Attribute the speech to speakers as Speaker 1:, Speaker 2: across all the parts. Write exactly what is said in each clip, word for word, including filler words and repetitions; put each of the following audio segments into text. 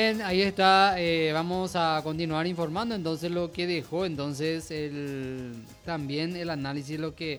Speaker 1: Bien, ahí está, eh, vamos a continuar informando entonces lo que dejó, entonces el, también el análisis, lo que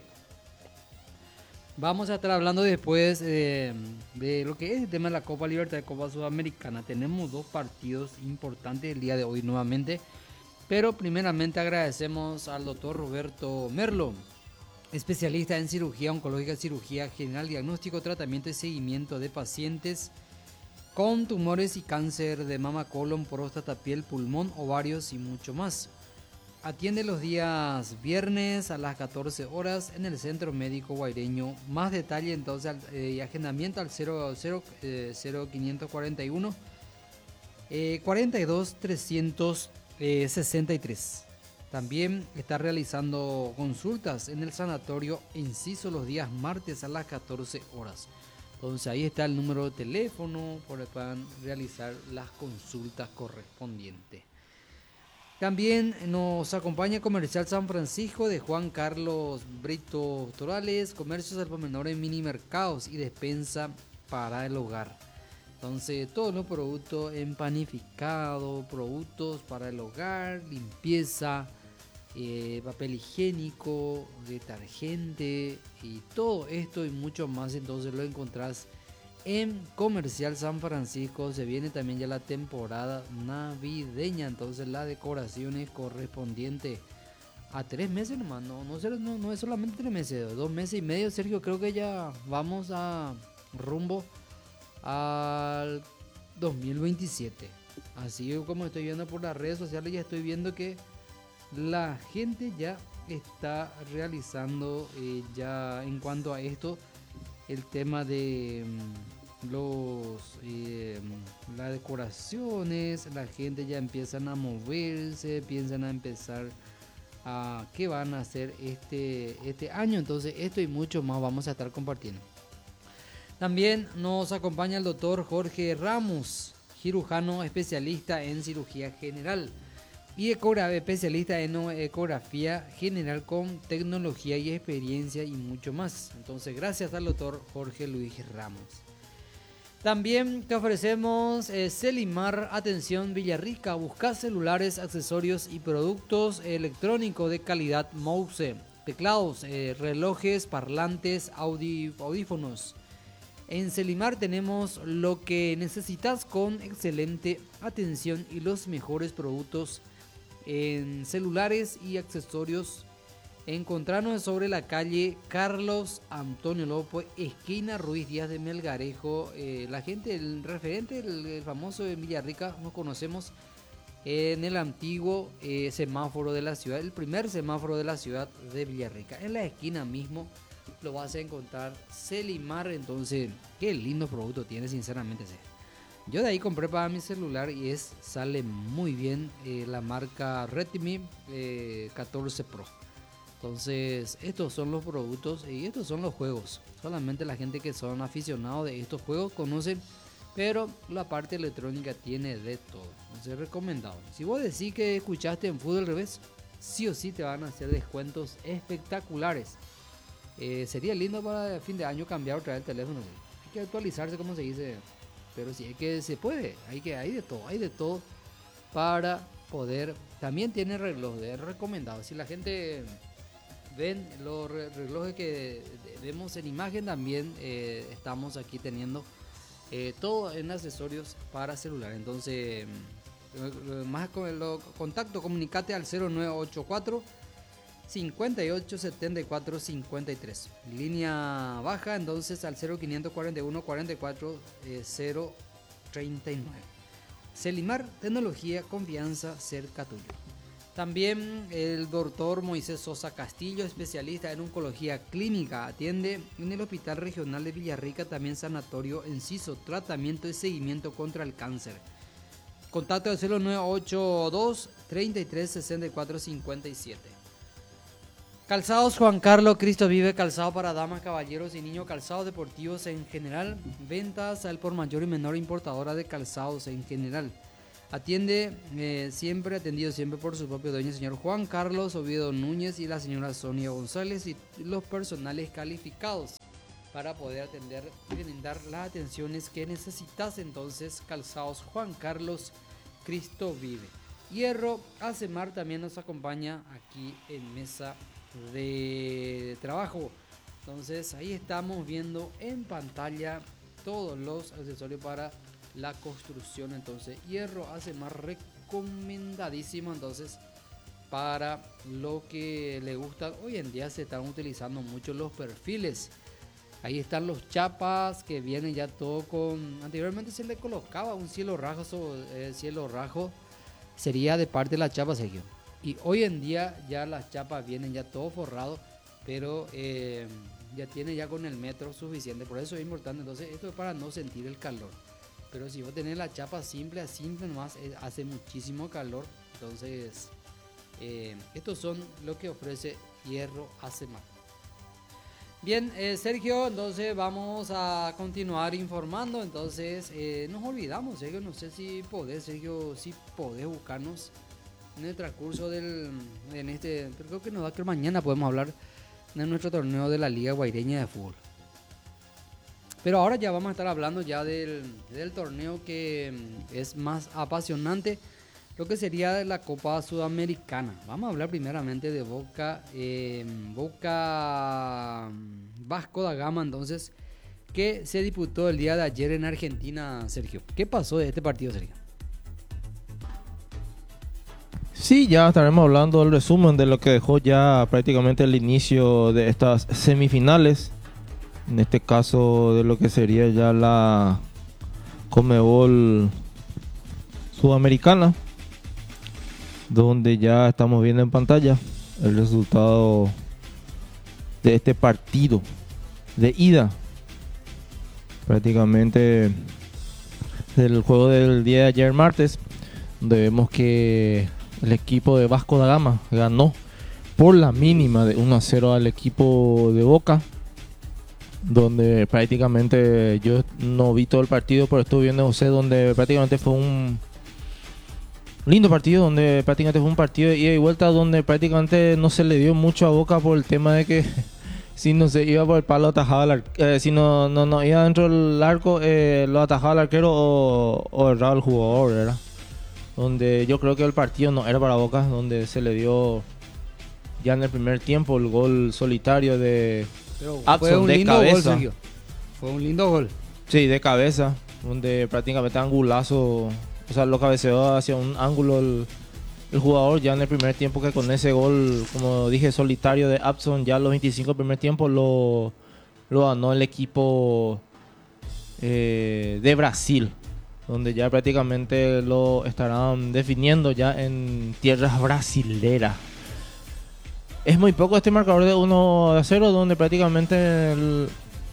Speaker 1: vamos a estar hablando después eh, de lo que es el tema de la Copa Libertadores, Copa Sudamericana. Tenemos dos partidos importantes el día de hoy nuevamente, pero primeramente agradecemos al doctor Roberto Merlo, especialista en cirugía oncológica, cirugía general, diagnóstico, tratamiento y seguimiento de pacientes con tumores y cáncer de mama, colon, próstata, piel, pulmón, ovarios y mucho más. Atiende los días viernes a las catorce horas en el Centro Médico Guaireño. Más detalle entonces eh, y agendamiento al cero cero eh, cero quinientos cuarenta y uno eh, cuarenta y dos trescientos sesenta y tres. También está realizando consultas en el Sanatorio Enciso los días martes a las catorce horas. Entonces ahí está el número de teléfono para que puedan realizar las consultas correspondientes. También nos acompaña Comercial San Francisco de Juan Carlos Brito Torales, comercios al por menor en mini mercados y despensa para el hogar. Entonces todos los productos empanificados, productos para el hogar, limpieza, eh, papel higiénico, detergente y todo esto y mucho más, entonces lo encontrás en Comercial San Francisco. Se viene también ya la temporada navideña, entonces las decoraciones correspondientes a tres meses nomás, no, no, no, no es solamente tres meses, dos meses y medio, Sergio, creo que ya vamos a rumbo al dos mil veintisiete. Así como estoy viendo por las redes sociales, ya estoy viendo que la gente ya está realizando eh, ya en cuanto a esto el tema de mm, los eh, las decoraciones. La gente ya empiezan a moverse, piensan a empezar a qué van a hacer este, este año. Entonces esto y mucho más vamos a estar compartiendo. También nos acompaña el doctor Jorge Ramos, cirujano especialista en cirugía general y ecografía, especialista en ecografía general con tecnología y experiencia y mucho más. Entonces, gracias al doctor Jorge Luis Ramos. También te ofrecemos eh, Celimar Atención Villarrica. Busca celulares, accesorios y productos electrónicos de calidad mouse, teclados, eh, relojes, parlantes, audi, audífonos. En Celimar tenemos lo que necesitas con excelente atención y los mejores productos en celulares y accesorios. Encontrarnos sobre la calle Carlos Antonio López, esquina Ruiz Díaz de Melgarejo. Eh, la gente, el referente, el, el famoso de Villarrica, nos conocemos en el antiguo eh, semáforo de la ciudad, el primer semáforo de la ciudad de Villarrica. En la esquina mismo lo vas a encontrar Celimar. Entonces, qué lindo producto tiene, sinceramente. Sí. Yo de ahí compré para mi celular y es sale muy bien eh, la marca Redmi eh, catorce Pro. Entonces, estos son los productos y estos son los juegos. Solamente la gente que son aficionados de estos juegos conocen, pero la parte electrónica tiene de todo. Entonces, recomendado. Si vos decís que escuchaste en Fútbol Revés, sí o sí te van a hacer descuentos espectaculares. Eh, sería lindo para el fin de año cambiar otra vez el teléfono. Hay que actualizarse, como se dice. Pero sí, es que se puede, hay que hay de todo, hay de todo para poder. También tiene reloj de recomendado. Si la gente ven los relojes que vemos en imagen, también eh, estamos aquí teniendo eh, todo en accesorios para celular. Entonces, más con el contacto, comunicate al cero nueve ocho cuatro cincuenta y ocho setenta y cuatro cincuenta y tres. Línea baja entonces al cero quinientos cuarenta y uno cuarenta y cuatro cero treinta y nueve. Celimar, tecnología, confianza, cerca tuyo. También el doctor Moisés Sosa Castillo, especialista en oncología clínica, atiende en el Hospital Regional de Villarrica, también Sanatorio Enciso, tratamiento y seguimiento contra el cáncer. Contacto al cero nueve ocho dos treinta y tres sesenta y cuatro cincuenta y siete. Calzados Juan Carlos Cristo Vive, calzado para damas, caballeros y niños, calzados deportivos en general, ventas al por mayor y menor, importadora de calzados en general. Atiende eh, siempre, atendido siempre por su propio dueño, el señor Juan Carlos Oviedo Núñez y la señora Sonia González y los personales calificados. para poder atender y brindar las atenciones que necesitas. Entonces, Calzados Juan Carlos, Cristo vive. Hierro Acemar también nos acompaña aquí en mesa de trabajo. Entonces, ahí estamos viendo en pantalla todos los accesorios para la construcción. Entonces, Hierro Acemar recomendadísimo. Entonces, para lo que le gusta, hoy en día se están utilizando mucho los perfiles. Ahí están los chapas que vienen ya todo con... Anteriormente se le colocaba un cielo rajo, sobre el cielo rajo sería de parte de la chapa, Sergio. Y hoy en día ya las chapas vienen ya todo forrado, pero eh, ya tiene ya con el metro suficiente. Por eso es importante. Entonces esto es para no sentir el calor. Pero si vos tenés la chapa simple, simple nomás, eh, hace muchísimo calor. Entonces eh, estos son lo que ofrece Hierro Acemar. Bien, eh, Sergio, entonces vamos a continuar informando. Entonces, eh, nos olvidamos, Sergio, no sé si podés, Sergio, si podés buscarnos en el transcurso del, en este, creo que nos da que mañana podemos hablar de nuestro torneo de la Liga Guaireña de Fútbol. Pero ahora ya vamos a estar hablando ya del, del torneo que es más apasionante, lo que sería de la Copa Sudamericana. Vamos a hablar primeramente de Boca, eh, Boca Vasco da Gama, entonces, que se disputó el día de ayer en Argentina, Sergio. ¿Qué pasó de este partido, Sergio?
Speaker 2: Sí, ya estaremos hablando del resumen de lo que dejó ya prácticamente el inicio de estas semifinales. En este caso de lo que sería ya la Conmebol Sudamericana, donde ya estamos viendo en pantalla el resultado de este partido de ida, prácticamente del juego del día de ayer martes, donde vemos que el equipo de Vasco da Gama ganó por la mínima de uno a cero al equipo de Boca, donde prácticamente yo no vi todo el partido, pero estuve viendo José, donde prácticamente fue un lindo partido, donde prácticamente fue un partido de ida y vuelta, donde prácticamente no se le dio mucho a Boca por el tema de que si no se iba por el palo atajaba el arquero, eh, si no, no, no iba dentro del arco, eh, lo atajaba el arquero o, o erraba el jugador, ¿verdad? Donde yo creo que el partido no era para Boca, donde se le dio ya en el primer tiempo el gol solitario de Abson de cabeza.
Speaker 1: Gol, Sergio. Fue un lindo gol.
Speaker 2: Sí, de cabeza, donde prácticamente angulazo. O sea, lo cabeceó hacia un ángulo el, el jugador ya en el primer tiempo, que con ese gol, como dije, solitario de Abson, ya a los veinticinco del primer tiempo lo, lo ganó el equipo eh, de Brasil, donde ya prácticamente lo estarán definiendo ya en tierras brasileras. Es muy poco este marcador de uno a cero, donde prácticamente el,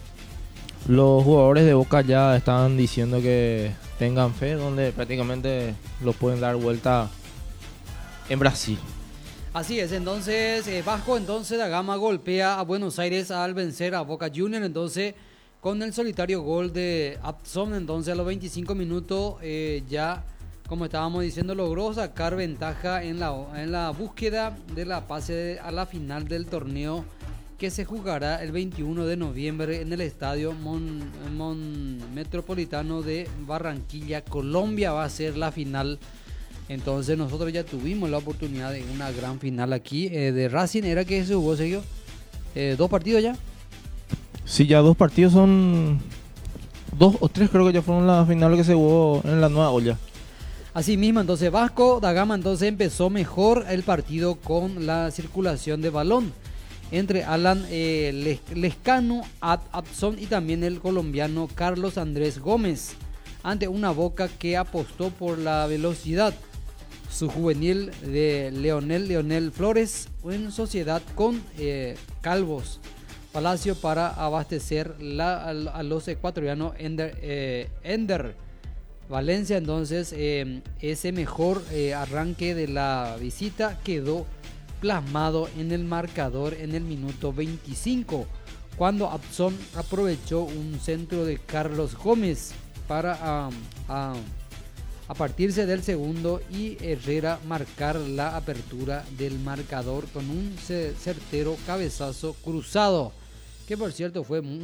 Speaker 2: los jugadores de Boca ya están diciendo que tengan fe, donde prácticamente lo pueden dar vuelta en Brasil.
Speaker 1: Así es, entonces eh, Vasco entonces da Gama golpea a Buenos Aires al vencer a Boca Juniors, entonces con el solitario gol de Abson, entonces a los veinticinco minutos eh, ya, como estábamos diciendo, logró sacar ventaja en la, en la búsqueda de la pase a la final del torneo, que se jugará el veintiuno de noviembre en el estadio Mon, Mon Metropolitano de Barranquilla, Colombia. Va a ser la final. Entonces nosotros ya tuvimos la oportunidad de una gran final aquí eh, de Racing. ¿Era que se jugó, Sergio? Eh, ¿Dos partidos ya?
Speaker 2: Sí, ya dos partidos son... Dos o tres creo que ya fueron las finales que se jugó en la Nueva Olla.
Speaker 1: Así mismo, entonces Vasco da Gama entonces empezó mejor el partido con la circulación de balón entre Alan eh, Lescano, Ad Abson y también el colombiano Carlos Andrés Gómez, ante una Boca que apostó por la velocidad. Su juvenil de Leonel Leonel Flores en sociedad con eh, Calvos Palacio para abastecer la, a, a los ecuatorianos Ender, eh, Ender Valencia. Entonces eh, ese mejor eh, arranque de la visita quedó plasmado en el marcador en el minuto veinticinco, cuando Abson aprovechó un centro de Carlos Gómez para um, uh, a partirse del segundo y Herrera marcar la apertura del marcador con un certero cabezazo cruzado, que por cierto fue muy